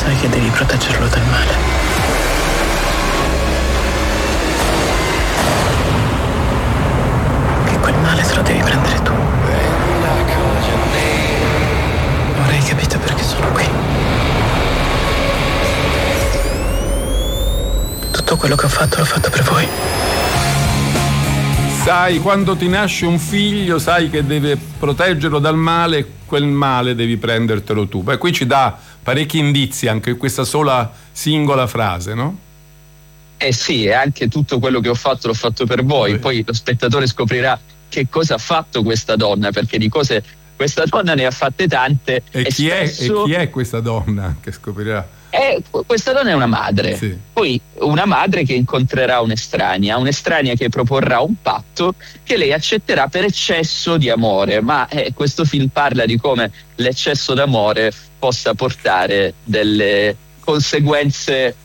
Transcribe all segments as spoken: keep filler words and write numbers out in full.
sai che devi proteggerlo dal male. Che quel male te lo devi prendere tu. Ora hai capito perché sono qui. Tutto quello che ho fatto l'ho fatto per voi. Sai, quando ti nasce un figlio, sai che deve proteggerlo dal male, quel male devi prendertelo tu. Beh, qui ci dà parecchi indizi anche questa sola singola frase, no? Eh sì, e anche tutto quello che ho fatto l'ho fatto per voi. Poi lo spettatore scoprirà che cosa ha fatto questa donna, perché di cose questa donna ne ha fatte tante. E, e chi, spesso... è, e chi è questa donna che scoprirà? Eh, questa donna è una madre, sì. Poi una madre che incontrerà un'estranea, un'estranea che proporrà un patto che lei accetterà per eccesso di amore, ma eh, questo film parla di come l'eccesso d'amore possa portare delle conseguenze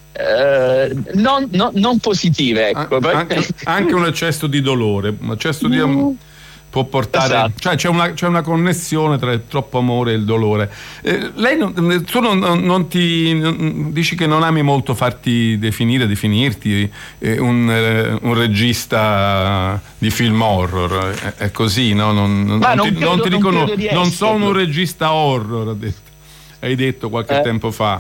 eh, non, non, non positive, ecco. Anche, anche un eccesso di dolore, un eccesso di amore può portare, esatto. Cioè c'è una, c'è una connessione tra il troppo amore e il dolore. Eh, lei non, tu non, non ti non, dici che non ami molto farti definire, definirti eh, un, eh, un regista di film horror, è, è così, no? Non, non, Ma non, non ti, credo, non ti non riconosco, credo di non esserlo. sono un regista horror, ha detto. Hai detto qualche eh. tempo fa.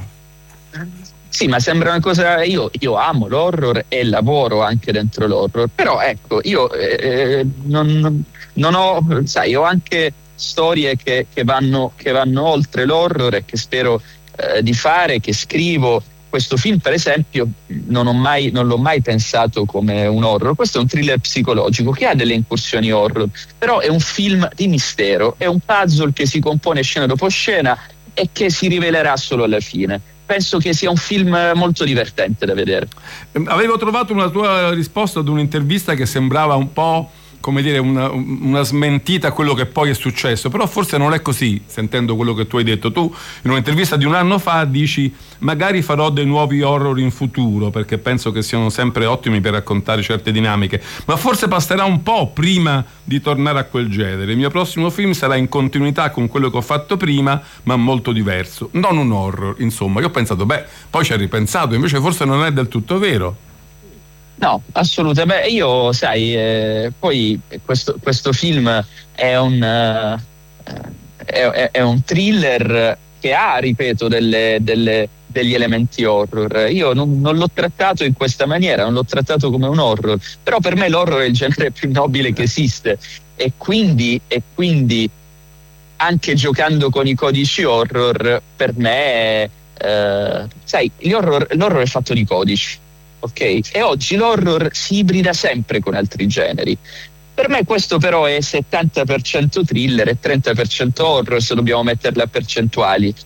Sì, ma sembra una cosa. Io, io amo l'horror e lavoro anche dentro l'horror, però ecco, io eh, non, non ho, sai, ho anche storie che, che, vanno, che vanno oltre l'horror e che spero eh, di fare, che scrivo. Questo film, per esempio, non, ho mai, non l'ho mai pensato come un horror. Questo è un thriller psicologico che ha delle incursioni horror, però è un film di mistero, è un puzzle che si compone scena dopo scena e che si rivelerà solo alla fine. Penso che sia un film molto divertente da vedere. Avevo trovato una tua risposta ad un'intervista che sembrava un po', come dire, una, una smentita a quello che poi è successo, però forse non è così, sentendo quello che tu hai detto. Tu in un'intervista di un anno fa dici: magari farò dei nuovi horror in futuro, perché penso che siano sempre ottimi per raccontare certe dinamiche, ma forse passerà un po' prima di tornare a quel genere. Il mio prossimo film sarà in continuità con quello che ho fatto prima, ma molto diverso, non un horror. Insomma, io ho pensato, beh, poi ci hai ripensato, invece forse non è del tutto vero. No, assolutamente. Io, sai, eh, poi questo, questo film è un, uh, è, è un thriller che ha, ripeto, delle, delle, degli elementi horror. Io non, non l'ho trattato in questa maniera, non l'ho trattato come un horror, però per me l'horror è il genere più nobile che esiste e quindi, e quindi anche giocando con i codici horror, per me, eh, sai, gli horror, l'horror è fatto di codici. Ok, e oggi l'horror si ibrida sempre con altri generi. Per me questo però è settanta per cento thriller e trenta per cento horror, se dobbiamo metterle a percentuali.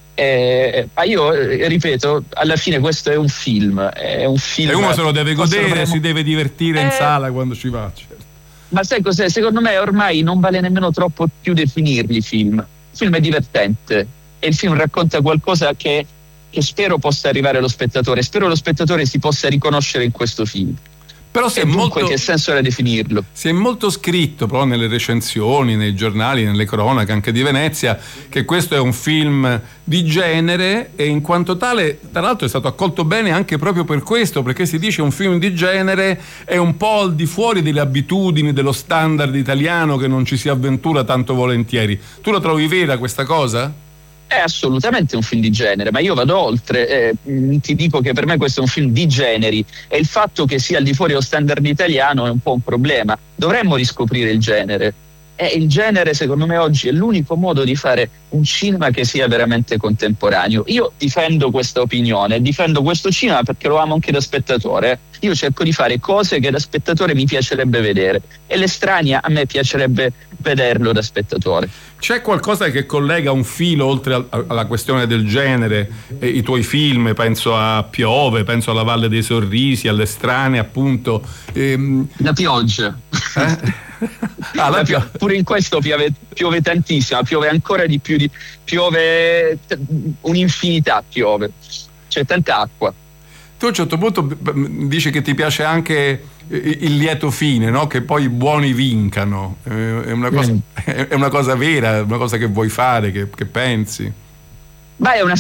Eh, ma io eh, ripeto, alla fine questo è un film, è un film. E uno se lo deve godere, dovremmo... si deve divertire eh, in sala quando ci va. Certo. Ma sai cos'è? Secondo me ormai non vale nemmeno troppo più definirli film. Il film è divertente e il film racconta qualcosa che che spero possa arrivare allo spettatore, spero lo spettatore si possa riconoscere in questo film. Però si e è dunque molto, che senso era definirlo? Si è molto scritto però nelle recensioni, nei giornali, nelle cronache anche di Venezia, che questo è un film di genere e in quanto tale, tra l'altro, è stato accolto bene anche proprio per questo, perché si dice un film di genere è un po' al di fuori delle abitudini, dello standard italiano che non ci si avventura tanto volentieri. Tu la trovi vera questa cosa? È assolutamente un film di genere, ma io vado oltre, eh, ti dico che per me questo è un film di generi e il fatto che sia al di fuori dello standard italiano è un po' un problema. Dovremmo riscoprire il genere e il genere secondo me oggi è l'unico modo di fare un cinema che sia veramente contemporaneo. Io difendo questa opinione, difendo questo cinema perché lo amo anche da spettatore. Io cerco di fare cose che da spettatore mi piacerebbe vedere e l'estranea a me piacerebbe vederlo da spettatore. C'è qualcosa che collega un filo oltre alla questione del genere, eh, i tuoi film, penso a Piove, penso alla Valle dei Sorrisi, all'Estranea appunto. Ehm... La pioggia. Eh? Ah, la pio- pure in questo piove, piove tantissimo, piove ancora di più, di, piove t- un'infinità, piove, c'è tanta acqua. Tu a un certo punto dici che ti piace anche il lieto fine, no? Che poi i buoni vincano, è una cosa, mm. è una cosa vera, è una cosa che vuoi fare, che, che pensi? Ma è una